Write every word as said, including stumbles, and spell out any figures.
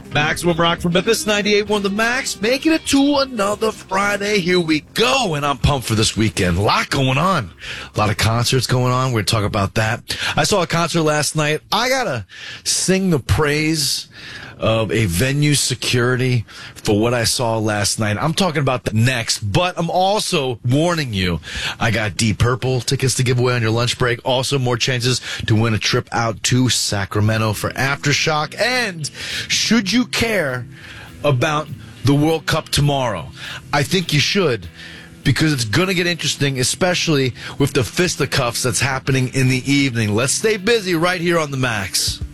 Maximum Rock from Memphis, ninety-eight point one The Max, making it to another Friday. Here we go, and I'm pumped for this weekend. A lot going on. A lot of concerts going on. We're going to talk about that. I saw a concert last night. I got to sing the praise of a venue security for what I saw last night. I'm talking about that next, but I'm also warning you, I got Deep Purple tickets to give away on your lunch break. Also, more chances to win a trip out to Sacramento for Aftershock. And should you care about the World Cup tomorrow? I think you should, because it's going to get interesting, especially with the fisticuffs that's happening in the evening. Let's stay busy right here on The Max.